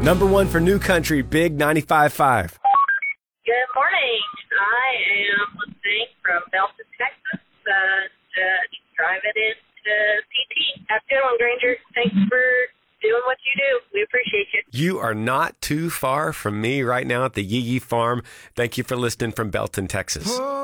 Number one for New Country, Big 95.5. Good morning. I am listening from Belton, Texas, driving into PT. Have a good one, Granger. Thanks for doing what you do. We appreciate you. You are not too far from me right now at the Yee Yee Farm. Thank you for listening from Belton, Texas.